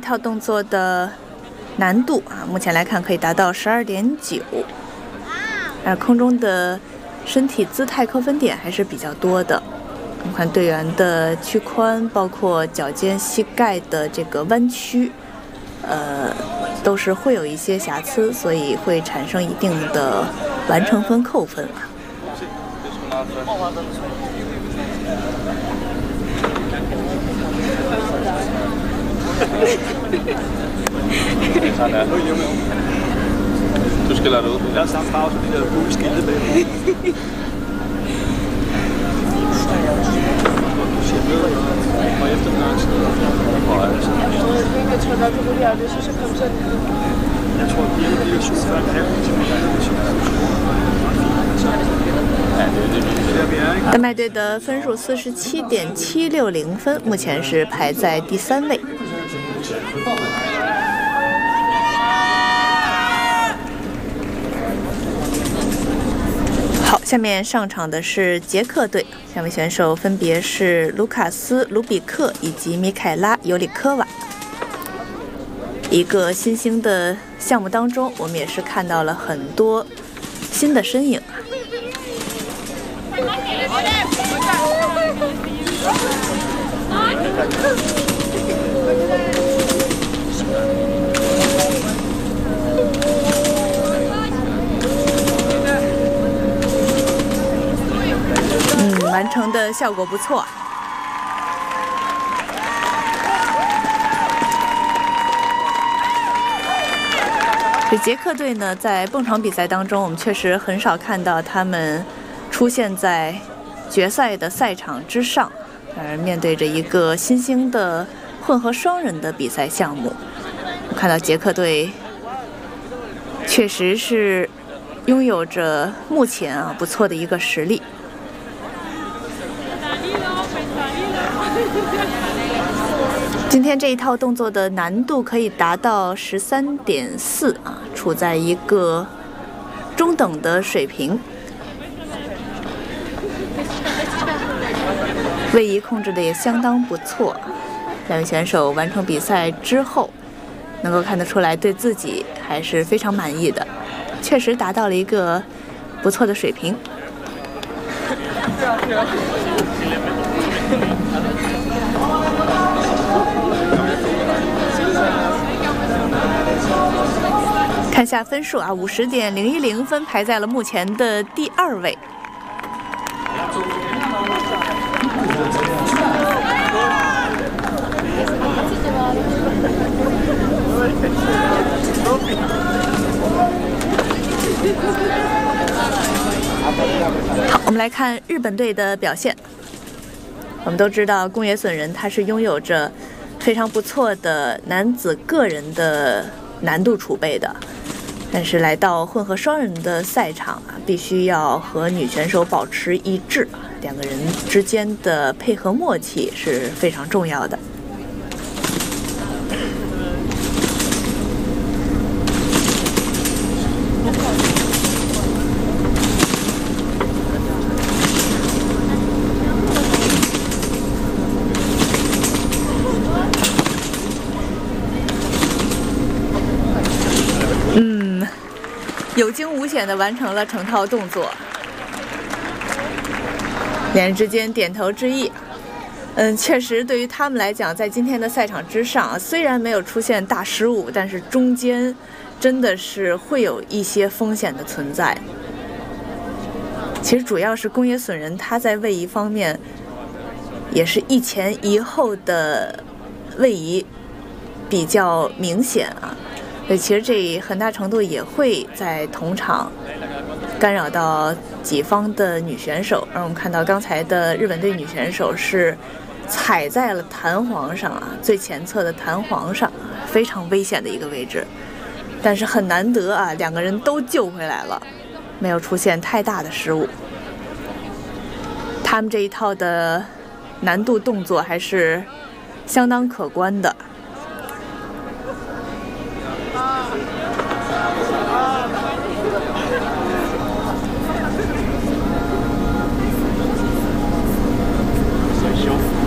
套动作的难度啊，目前来看可以达到12.9，而空中的身体姿态扣分点还是比较多的。我们看队员的躯髋，包括脚尖、膝盖的这个弯曲，都是会有一些瑕疵，所以会产生一定的完成分扣分啊。 Du skal lade det ud. Jeg har samme farve som de der gule skilte bag. Og efter den angst. Jeg tror nok, det er det, så kom sådan. Jeg tror, at de bliver 47 halv til mig. 丹麦队的分数47.760分，目前是排在第3位。好，下面上场的是捷克队，两位选手分别是卢卡斯·卢比克以及米凯拉·尤里科娃。一个新兴的项目当中，我们也是看到了很多新的身影。完成的效果不错。这捷克队呢，在蹦床比赛当中，我们确实很少看到他们出现在决赛的赛场之上，而面对着一个新兴的混合双人的比赛项目，我看到捷克队确实是拥有着目前不错的一个实力。今天这一套动作的难度可以达到13.4处在一个中等的水平。位移控制的也相当不错，两位选手完成比赛之后，能够看得出来对自己还是非常满意的，确实达到了一个不错的水平。看下分数50.010分，排在了目前的第2位。好，我们来看日本队的表现。我们都知道宫野隼人他是拥有着非常不错的男子个人的难度储备的，但是来到混合双人的赛场必须要和女选手保持一致，两个人之间的配合默契是非常重要的。有惊无险地完成了成套动作，两人之间点头致意。确实对于他们来讲，在今天的赛场之上，虽然没有出现大失误，但是中间真的是会有一些风险的存在。其实主要是宫野隼人他在位移方面也是一前一后的位移比较明显所以其实这很大程度也会在同场干扰到己方的女选手，而我们看到刚才的日本队女选手是踩在了弹簧上最前侧的弹簧上，非常危险的一个位置，但是很难得两个人都救回来了，没有出现太大的失误。他们这一套的难度动作还是相当可观的。